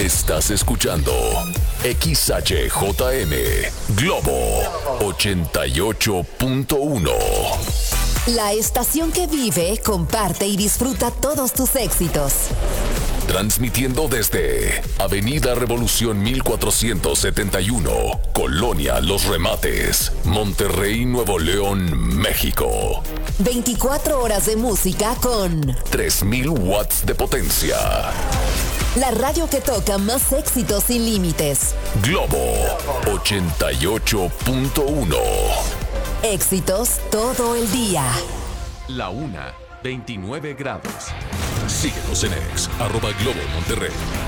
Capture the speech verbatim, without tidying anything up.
Estás escuchando X H J M Globo ochenta y ocho punto uno. La estación que vive, comparte y disfruta todos tus éxitos. Transmitiendo desde Avenida Revolución mil cuatrocientos setenta y uno, Colonia Los Remates, Monterrey, Nuevo León, México. veinticuatro horas de música con tres mil watts de potencia. La radio que toca más éxitos sin límites. Globo ochenta y ocho punto uno. Éxitos todo el día. La una, veintinueve grados. Síguenos en ex, arroba Globo Monterrey.